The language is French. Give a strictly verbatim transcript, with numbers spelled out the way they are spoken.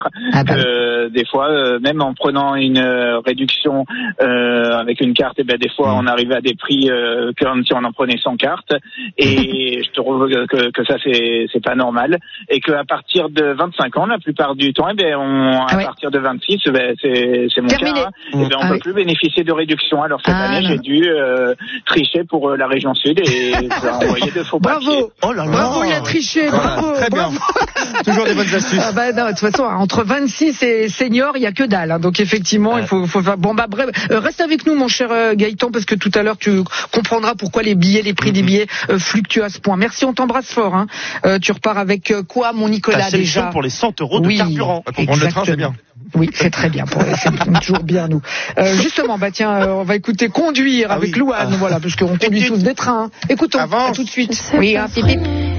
Ah bah. euh, des fois, euh, même en prenant une euh, réduction euh, avec une carte, et ben des fois on arrivait à des prix euh, comme si on en prenait sans carte. Et je trouve que, que ça c'est c'est pas normal. Et qu'à partir de vingt-cinq ans, la plupart du temps, et ben on à Ah ouais. partir de vingt-six, ben c'est c'est mon Terminé. cas. Hein, et ben on Ah peut oui. plus bénéficier de réduction. Alors cette Ah, année, non. j'ai dû euh, tricher pour euh, la région sud et j'ai envoyé de faux papiers. Bravo. Oh là là. Bravo, il a triché. Bravo. Très bien. Bravo. Toujours des bonnes astuces. Ah bah non, de toute façon, entre vingt-six et senior, il y a que dalle. Hein. Donc effectivement, Ouais. il faut, faut faire. Bon bah bref, euh, reste avec nous, mon cher euh, Gaëtan, parce que tout à l'heure tu comprendras pourquoi les billets, les prix Mm-hmm. des billets euh, fluctuent à ce point. Merci, on t'embrasse fort. Hein. Euh, tu repars avec euh, quoi, mon Nicolas, La sélection déjà pour les cent euros de Oui, carburant. Pour prendre le train, c'est bien. Oui, c'est très bien. Pour, c'est toujours bien, nous. Euh, justement, bah tiens, euh, on va écouter Conduire Ah avec oui. Louane, Ah. voilà, parce qu'on conduit tous des trains. Écoutons, Avance. à tout de suite. Oui, hein, pip, pip.